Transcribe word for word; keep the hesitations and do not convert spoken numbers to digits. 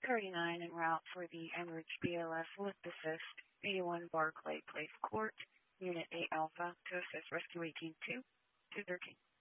thirty-nine en route for the Enrich B L S lift assist, eighty-one Barclay Place Court, Unit eight Alpha, to assist Rescue eighteen two, two thirteen.